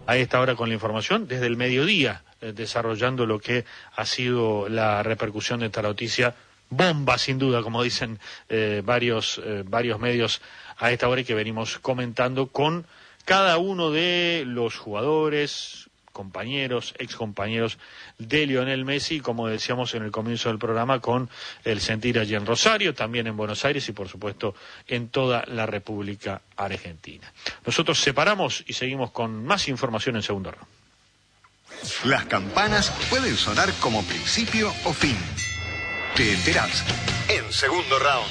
a esta hora con la información desde el mediodía, desarrollando lo que ha sido la repercusión de esta noticia. Bomba, sin duda, como dicen varios medios a esta hora, y que venimos comentando con cada uno de los jugadores, compañeros, excompañeros de Lionel Messi, como decíamos en el comienzo del programa, con el sentir allí en Rosario, también en Buenos Aires y por supuesto en toda la República Argentina. Nosotros separamos y seguimos con más información en segundo round. Las campanas pueden sonar como principio o fin. Te enterás en segundo round.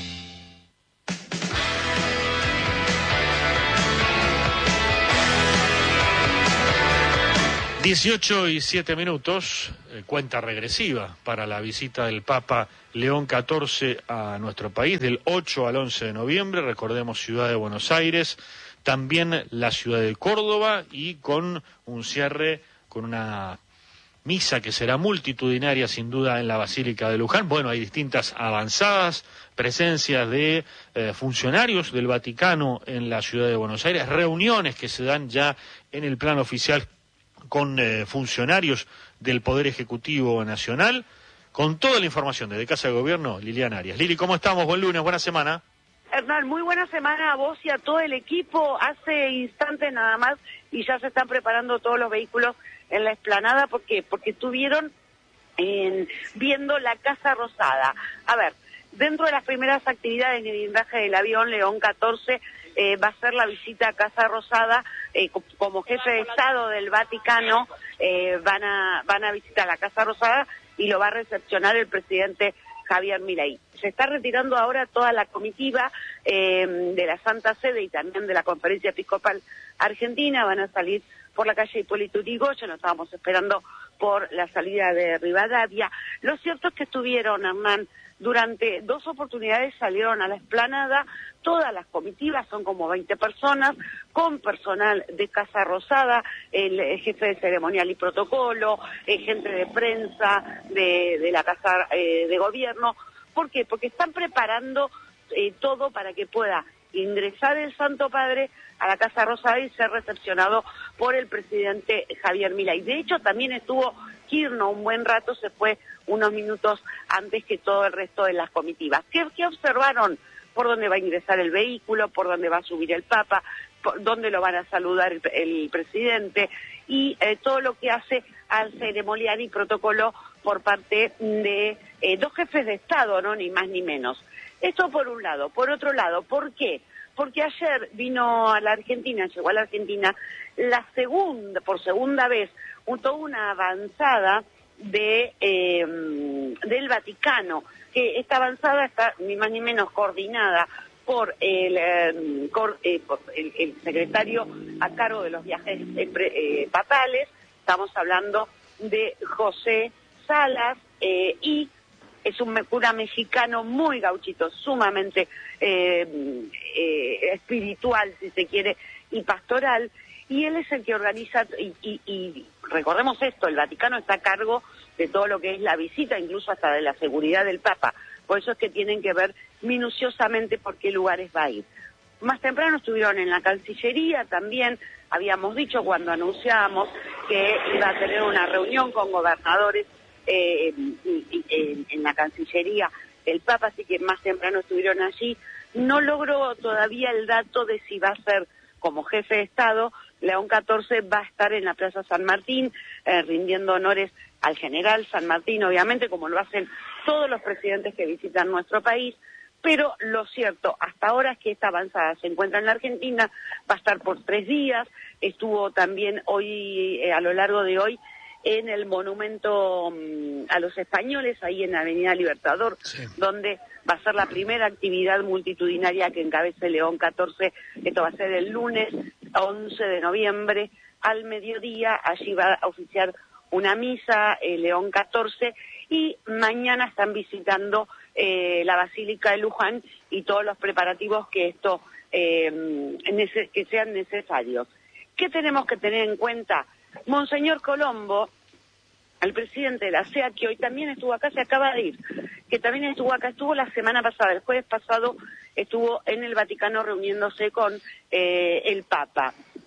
18:07, cuenta regresiva para la visita del Papa León XIV a nuestro país, del 8 al 11 de noviembre, recordemos Ciudad de Buenos Aires, también la ciudad de Córdoba, y con un cierre, con una misa que será multitudinaria sin duda en la Basílica de Luján. Bueno, hay distintas avanzadas, presencias de funcionarios del Vaticano en la Ciudad de Buenos Aires, reuniones que se dan ya en el plano oficial con funcionarios del Poder Ejecutivo Nacional, con toda la información desde Casa de Gobierno, Liliana Arias. Lili, ¿cómo estamos? Buen lunes, buena semana. Hernán, muy buena semana a vos y a todo el equipo. Hace instantes nada más y ya se están preparando todos los vehículos en la explanada. ¿Por qué? Porque estuvieron viendo la Casa Rosada. A ver, dentro de las primeras actividades en el blindaje del avión León XIV, va a ser la visita a Casa Rosada. Como jefe de Estado del Vaticano, van a visitar la Casa Rosada y lo va a recepcionar el presidente Javier Milei. Se está retirando ahora toda la comitiva de la Santa Sede y también de la Conferencia Episcopal Argentina. Van a salir por la calle Hipólito Yrigoyen, lo estábamos esperando por la salida de Rivadavia. Lo cierto es que estuvieron, Hernán, durante 2 oportunidades salieron a la explanada, todas las comitivas, son como 20 personas, con personal de Casa Rosada, el jefe de ceremonial y protocolo, gente de prensa, de la Casa de Gobierno. ¿Por qué? Porque están preparando todo para que pueda ingresar el Santo Padre a la Casa Rosada y ser recepcionado por el presidente Javier Milei. De hecho, también estuvo Kirchner un buen rato, se fue unos minutos antes que todo el resto de las comitivas. ¿Qué observaron? Por dónde va a ingresar el vehículo, por dónde va a subir el Papa, por dónde lo van a saludar el presidente, y todo lo que hace al ceremonial y protocolo por parte de 2 jefes de Estado, ¿no? Ni más ni menos. Esto por un lado. Por otro lado, ¿por qué? Porque ayer vino a la Argentina, llegó a la Argentina por segunda vez, toda una avanzada del Vaticano, que esta avanzada está ni más ni menos coordinada por el secretario a cargo de los viajes papales. Estamos hablando de José Salas, y es un cura mexicano muy gauchito, sumamente espiritual, si se quiere, y pastoral, y él es el que organiza, y recordemos esto, el Vaticano está a cargo de todo lo que es la visita, incluso hasta de la seguridad del Papa. Por eso es que tienen que ver minuciosamente por qué lugares va a ir. Más temprano estuvieron en la Cancillería también. Habíamos dicho cuando anunciábamos que iba a tener una reunión con gobernadores en la Cancillería el Papa, así que más temprano estuvieron allí. No logro todavía el dato de si va a ser como jefe de Estado. León XIV va a estar en la Plaza San Martín, rindiendo honores al general San Martín, obviamente, como lo hacen todos los presidentes que visitan nuestro país. Pero lo cierto hasta ahora es que esta avanzada se encuentra en la Argentina, va a estar por 3 días, estuvo también hoy, a lo largo de hoy, en el monumento a los españoles, ahí en Avenida Libertador, sí, donde va a ser la primera actividad multitudinaria que encabece León XIV. Esto va a ser el lunes 11 de noviembre al mediodía. Allí va a oficiar una misa León XIV, y mañana están visitando la Basílica de Luján y todos los preparativos que esto que sean necesarios. ¿Qué tenemos que tener en cuenta? Monseñor Colombo, el presidente de la CEA, que hoy también estuvo acá, se acaba de ir, que también estuvo acá, estuvo la semana pasada, el jueves pasado estuvo en el Vaticano reuniéndose con el Papa.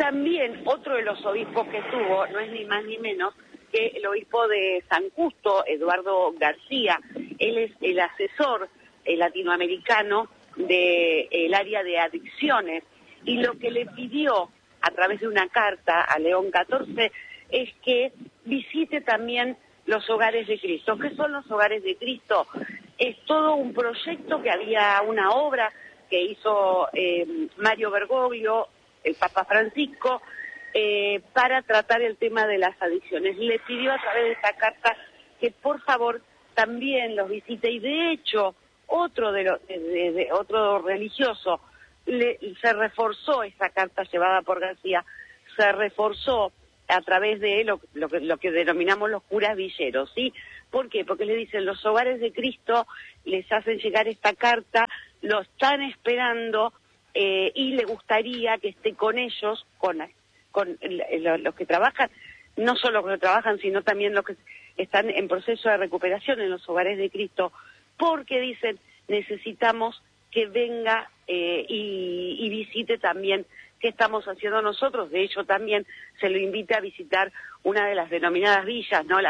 también otro de los obispos que estuvo, no es ni más ni menos que el obispo de San Justo, Eduardo García. Él es el asesor latinoamericano del área de adicciones, y lo que le pidió a través de una carta a León XIV es que visite también los hogares de Cristo. ¿Qué son los hogares de Cristo? Es todo un proyecto que había, una obra que hizo Mario Bergoglio, el Papa Francisco, para tratar el tema de las adicciones. Le pidió a través de esta carta que por favor también los visite, y de hecho otro otro religioso se reforzó esa carta llevada por García, se reforzó a través de lo que denominamos los curas villeros, ¿sí? ¿Por qué? Porque le dicen, los hogares de Cristo les hacen llegar esta carta, lo están esperando, y le gustaría que esté con ellos, con los que trabajan, no solo los que trabajan, sino también los que están en proceso de recuperación en los hogares de Cristo, porque dicen, necesitamos que venga y visite también qué estamos haciendo nosotros. De hecho, también se lo invita a visitar una de las denominadas villas, ¿no?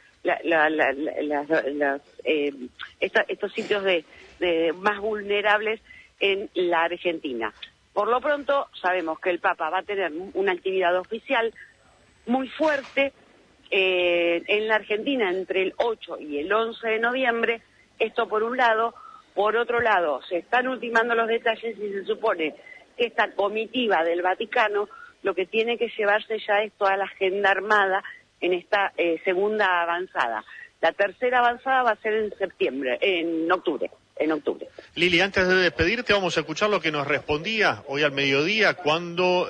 Estos sitios de más vulnerables en la Argentina. Por lo pronto, sabemos que el Papa va a tener una actividad oficial muy fuerte en la Argentina entre el 8 y el 11 de noviembre. Esto por un lado. Por otro lado, se están ultimando los detalles y se supone que esta comitiva del Vaticano lo que tiene que llevarse ya es toda la agenda armada en esta segunda avanzada. La tercera avanzada va a ser en octubre. Lili, antes de despedirte, vamos a escuchar lo que nos respondía hoy al mediodía cuando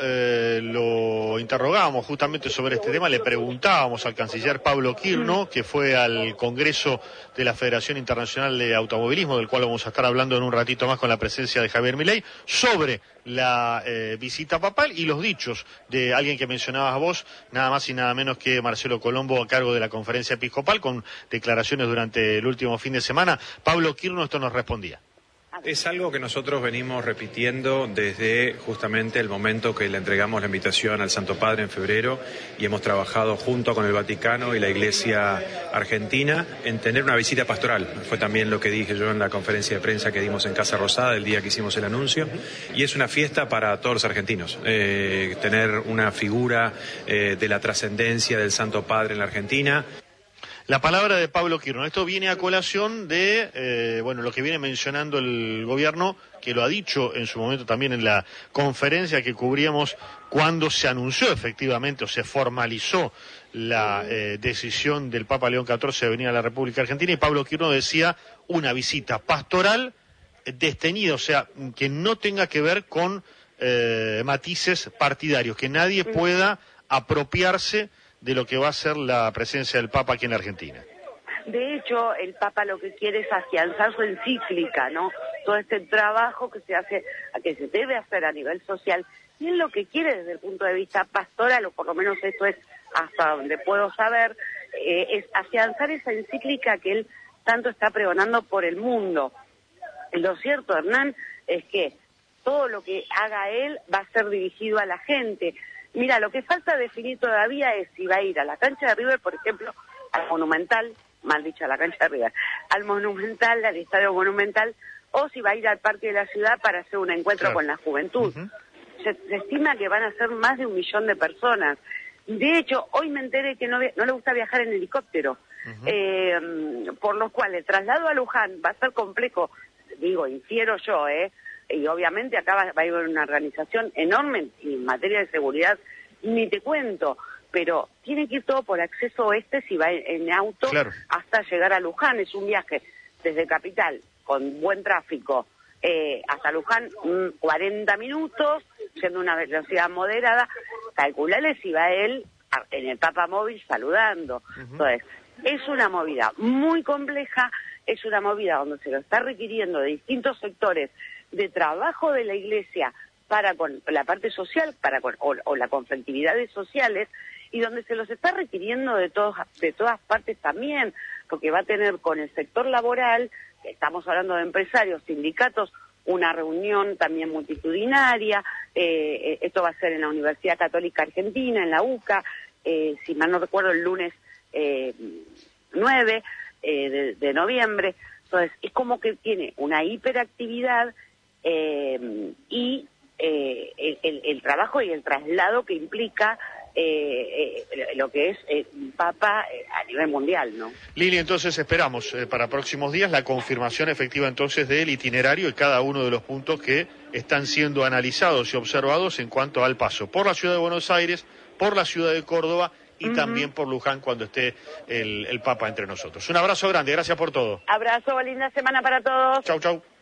lo interrogábamos justamente sobre este tema. Le preguntábamos al canciller Pablo Quirno, que fue al Congreso de la Federación Internacional de Automovilismo, del cual vamos a estar hablando en un ratito más con la presencia de Javier Milei, sobre la visita papal y los dichos de alguien que mencionabas vos, nada más y nada menos que Marcelo Colombo, a cargo de la Conferencia Episcopal, con declaraciones durante el último fin de semana. Pablo Quirno esto nos respondía. Es algo que nosotros venimos repitiendo desde justamente el momento que le entregamos la invitación al Santo Padre en febrero, y hemos trabajado junto con el Vaticano y la Iglesia Argentina en tener una visita pastoral. Fue también lo que dije yo en la conferencia de prensa que dimos en Casa Rosada el día que hicimos el anuncio, y es una fiesta para todos los argentinos. Tener una figura de la trascendencia del Santo Padre en la Argentina. La palabra de Pablo Quirno. Esto viene a colación de lo que viene mencionando el gobierno, que lo ha dicho en su momento también en la conferencia que cubríamos cuando se anunció efectivamente o se formalizó la decisión del Papa León XIV de venir a la República Argentina, y Pablo Quirno decía una visita pastoral destenida, o sea, que no tenga que ver con matices partidarios, que nadie pueda apropiarse de lo que va a ser la presencia del Papa aquí en la Argentina. De hecho, el Papa lo que quiere es afianzar su encíclica, ¿no? Todo este trabajo que se debe hacer a nivel social, y él lo que quiere desde el punto de vista pastoral, o por lo menos esto es hasta donde puedo saber, es afianzar esa encíclica que él tanto está pregonando por el mundo. Lo cierto, Hernán, es que todo lo que haga él va a ser dirigido a la gente. Mira, lo que falta definir todavía es si va a ir a la cancha de River, por ejemplo, al Monumental, mal dicho, a la cancha de River, al Monumental, al Estadio Monumental, o si va a ir al Parque de la Ciudad para hacer un encuentro con la juventud. Se estima que van a ser más de 1 millón de personas. De hecho, hoy me enteré que no le gusta viajar en helicóptero, por lo cual el traslado a Luján va a ser complejo, infiero yo, y obviamente acá va a haber una organización enorme en materia de seguridad, ni te cuento, pero tiene que ir todo por acceso oeste si va en auto, claro, hasta llegar a Luján. Es un viaje desde Capital con buen tráfico hasta Luján, 40 minutos, siendo una velocidad moderada. Calculale si va él en el Papa Móvil saludando. Entonces, es una movida muy compleja, es una movida donde se lo está requiriendo de distintos sectores de trabajo de la Iglesia para con la parte social, o las conflictividades sociales, y donde se los está requiriendo de todas partes también, porque va a tener con el sector laboral, estamos hablando de empresarios, sindicatos, una reunión también multitudinaria. Esto va a ser en la Universidad Católica Argentina, en la UCA, si mal no recuerdo, el lunes 9 de noviembre. Entonces, es como que tiene una hiperactividad y el trabajo y el traslado que implica lo que es Papa a nivel mundial, ¿no? Lili, entonces esperamos para próximos días la confirmación efectiva entonces del itinerario y cada uno de los puntos que están siendo analizados y observados en cuanto al paso por la ciudad de Buenos Aires, por la ciudad de Córdoba y también por Luján cuando esté el Papa entre nosotros. Un abrazo grande, gracias por todo. Abrazo, linda semana para todos. Chau, chau.